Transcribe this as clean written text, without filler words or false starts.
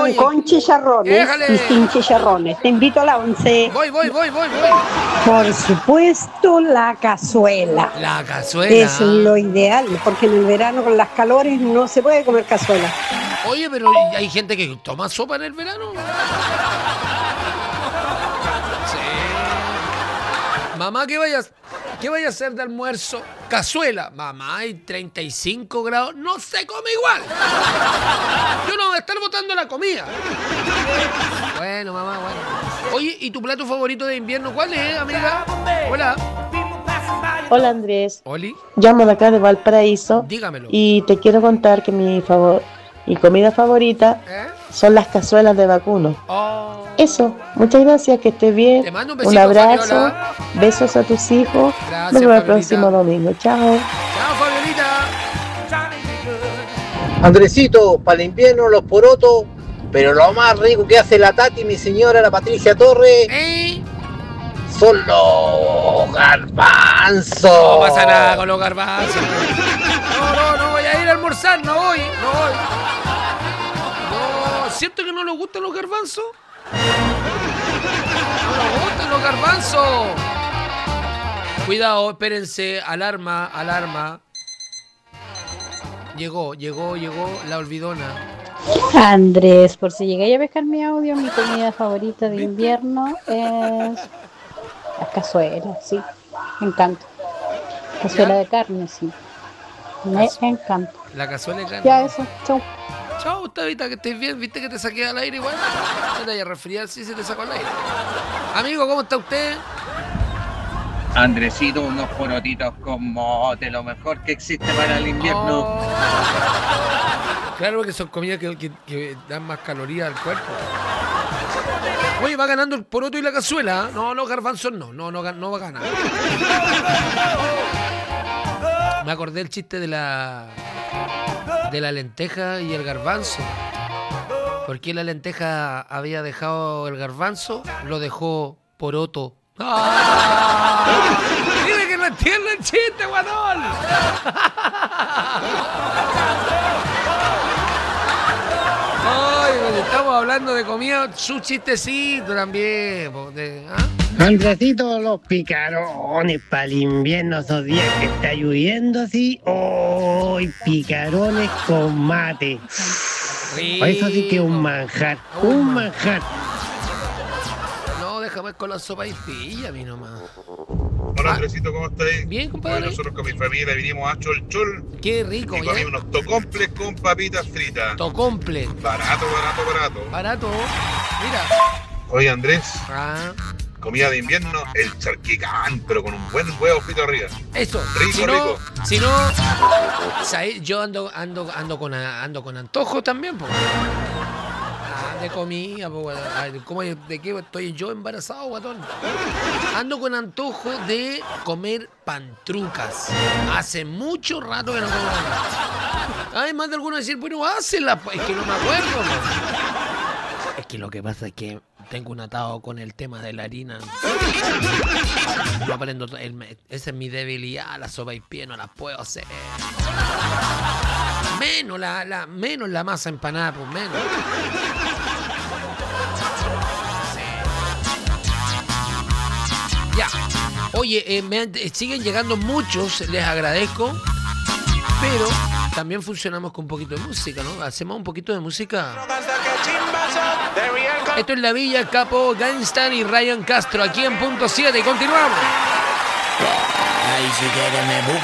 pan con chicharrones Déjale. y sin chicharrones. Te invito a la 11. Voy. Por supuesto, la cazuela. La cazuela. Es lo ideal, porque en el verano con las calores no se puede comer cazuela. Oye, pero hay gente que toma sopa en el verano. Sí. Mamá, ¿qué vaya a hacer de almuerzo? Cazuela. Mamá, hay 35 grados. No se come igual. Yo no voy a estar botando la comida. Bueno, mamá, bueno. Oye, ¿y tu plato favorito de invierno cuál es, amiga? Hola. Hola Andrés, Oli, llamo de acá de Valparaíso dígamelo. y te quiero contar que mi comida favorita son las cazuelas de vacuno. Oh. Eso, muchas gracias, que estés bien. Te mando un Un besito, abrazo, Fabiola. besos a tus hijos. Gracias, Nos vemos el Fabiolita. próximo domingo. Chao. Chao, Fabiolita. Andresito, para el invierno los porotos, pero lo más rico que hace la Tati, mi señora, la Patricia Torres, son los garbanzos. No pasa nada con los garbanzos. No voy a ir a almorzar, no voy. No, ¿siento que no les gustan los garbanzos? No les gustan los garbanzos. Cuidado, espérense, alarma. Llegó la olvidona. Andrés, por si llegáis a pescar mi audio, mi comida favorita de invierno es las cazuelas, sí, me encanta. Cazuela de carne, sí, me encanta. La cazuela de carne. Ya eso, chau. Chao, Tabita, que estés bien. ¿Viste que te saqué al aire igual? No te vayas a resfriar si se te sacó al aire. Amigo, ¿cómo está usted? Andresito, unos porotitos con mote, lo mejor que existe para el invierno. Oh. Claro que son comidas que dan más calorías al cuerpo. Oye, va ganando el poroto y la cazuela. No, los garbanzos no va a ganar. Me acordé el chiste de la lenteja y el garbanzo. ¿Por qué la lenteja había dejado el garbanzo? Lo dejó poroto. ¡Ah! Dime que no entiendo el chiste, guatón. Ay, cuando estamos hablando de comida, su chistecito también. Andresito, los picarones para el invierno, esos días que está lloviendo así. ¡Oh! Picarones con mate. Eso sí que es un manjar. Un manjar. No, déjame con la sopa y pilla a mí nomás. Hola Andresito, ¿cómo estáis? Bien, compadre. Bueno, nosotros con mi familia vinimos a Chol. Qué rico, y comí unos tocomples con papitas fritas. Tocomple. Barato. Barato. Mira. Oye Andrés. Comida de invierno, el charquicán, pero con un buen huevo frito arriba. Eso. Rico. Si no, ¿sabes? Yo ando con antojo también, po. De comida, po. ¿De qué estoy yo embarazado, guatón? Ando con antojo de comer pantrucas. Hace mucho rato que no como. Hay más de alguno decir, bueno, hácela. Es que no me acuerdo, po. Es que lo que pasa es que tengo un atado con el tema de la harina. No aprendo. Esa es mi debilidad. La sopa y pie no la puedo hacer. Menos la masa empanada, pues menos. Ya. Oye, siguen llegando muchos, les agradezco. Pero también funcionamos con un poquito de música, ¿no? Hacemos un poquito de música. Esto es La Villa, Capo, Gangstan y Ryan Castro, aquí en Punto 7. Continuamos. Ahí si quieres me busca.